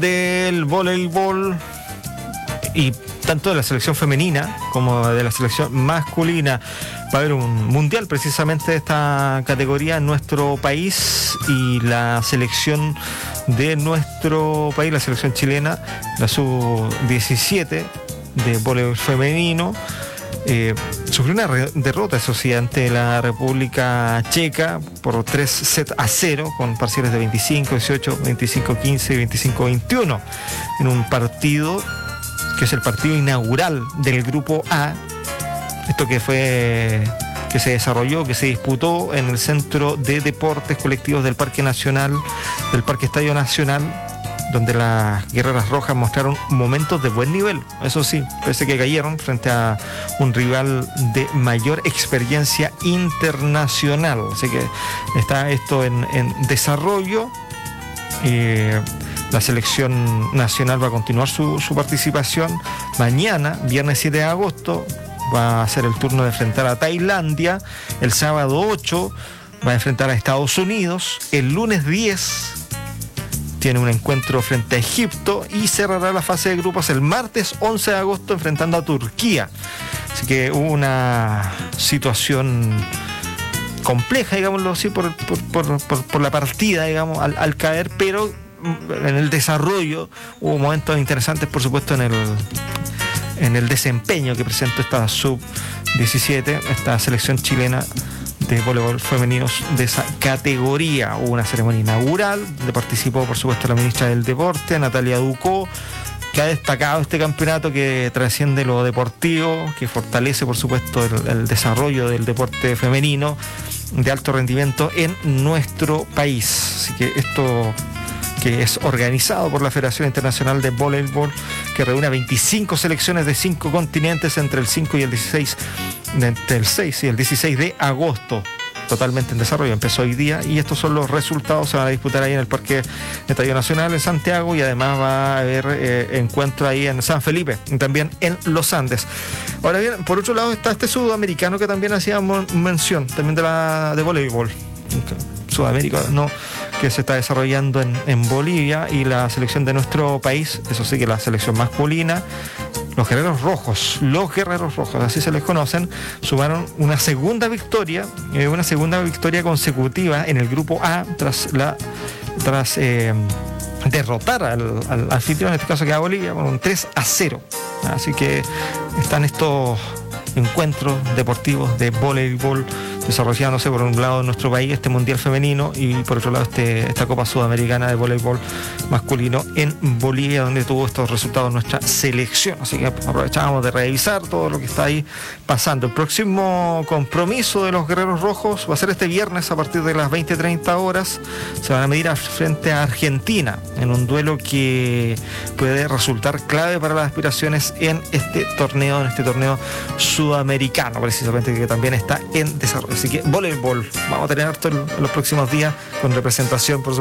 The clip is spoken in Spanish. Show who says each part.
Speaker 1: Del voleibol, y tanto de la selección femenina como de la selección masculina. Va a haber un mundial precisamente de esta categoría en nuestro país, y la selección de nuestro país, la selección chilena, la sub-17 de voleibol femenino, sufrió una derrota, eso sí, ante la República Checa por 3-0 con parciales de 25-18, 25-15 y 25-21 en un partido que es el partido inaugural del grupo A. Esto que se desarrolló, que se disputó en el Centro de Deportes Colectivos del Parque Nacional, del Parque Estadio Nacional, donde las Guerreras Rojas mostraron momentos de buen nivel. Eso sí, parece que cayeron frente a un rival de mayor experiencia internacional. Así que está esto en desarrollo. La selección nacional va a continuar su participación. Mañana, viernes 7 de agosto, va a ser el turno de enfrentar a Tailandia. El sábado 8 va a enfrentar a Estados Unidos. El lunes 10 tiene un encuentro frente a Egipto y cerrará la fase de grupos el martes 11 de agosto enfrentando a Turquía. Así que hubo una situación compleja, digámoslo así, por la partida, digamos, al caer, pero en el desarrollo hubo momentos interesantes, por supuesto, en el desempeño que presentó esta sub-17, esta selección chilena de voleibol femeninos de esa categoría. Hubo una ceremonia inaugural donde participó, por supuesto, la ministra del Deporte, Natalia Ducó, que ha destacado este campeonato que trasciende lo deportivo, que fortalece, por supuesto, el desarrollo del deporte femenino de alto rendimiento en nuestro país. Así que esto, que es organizado por la Federación Internacional de Voleibol, que reúne a 25 selecciones de 5 continentes entre el 5 y el 16, entre el 6 y el 16 de agosto, totalmente en desarrollo. Empezó hoy día y estos son los resultados. Se van a disputar ahí en el Parque Estadio Nacional en Santiago, y además va a haber encuentro ahí en San Felipe y también en Los Andes. Ahora bien, por otro lado está este sudamericano que también hacíamos mención, también de voleibol. Sudamérica, ¿no?, que se está desarrollando en Bolivia, y la selección de nuestro país, eso sí, que la selección masculina, los Guerreros Rojos, así se les conocen, sumaron una segunda victoria consecutiva en el grupo A tras derrotar al anfitrión, en este caso que era Bolivia, con un 3-0. Así que están estos encuentros deportivos de voleibol desarrollándose, por un lado en nuestro país este mundial femenino, y por otro lado esta Copa Sudamericana de voleibol masculino en Bolivia, donde tuvo estos resultados nuestra selección. Así que aprovechábamos de revisar todo lo que está ahí pasando. El próximo compromiso de los Guerreros Rojos va a ser este viernes a partir de las 20:30 horas. Se van a medir frente a Argentina en un duelo que puede resultar clave para las aspiraciones en este torneo sudamericano, precisamente, que también está en desarrollo. Así que voleibol, vamos a tener harto en los próximos días, con representación, por